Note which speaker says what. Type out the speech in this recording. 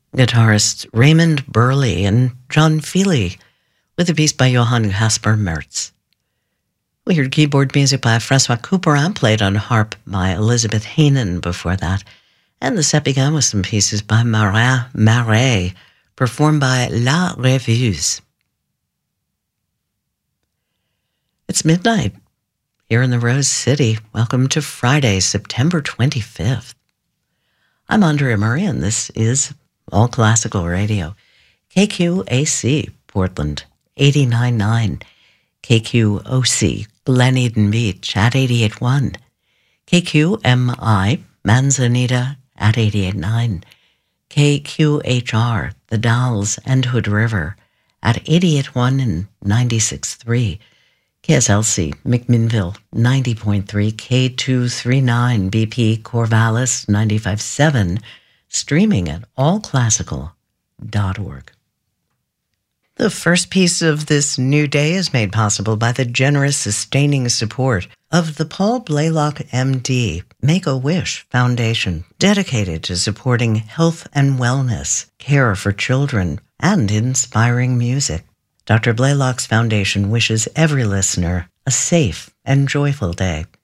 Speaker 1: guitarists Raymond Burley and John Feely, with a piece by Johann Caspar Merz. We heard keyboard music by Francois Couperin, played on harp by Elizabeth Hainan before that, and the set began with some pieces by Marin Marais, performed by La Rêveuse. It's midnight here in the Rose City. Welcome to Friday, September 25th. I'm Andrea Murray, and this is All Classical Radio. KQAC, Portland, 89.9. KQOC, Glen Eden Beach at 88.1. KQMI, Manzanita at 88.9. KQHR, The Dalles and Hood River at 88.1 and 96.3. KSLC, McMinnville, 90.3, K239, BP Corvallis, 95.7, streaming at allclassical.org. The first piece of this new day is made possible by the generous sustaining support of the Paul Blaylock, MD, Make-A-Wish Foundation, dedicated to supporting health and wellness, care for children, and inspiring music. Dr. Blaylock's foundation wishes every listener a safe and joyful day.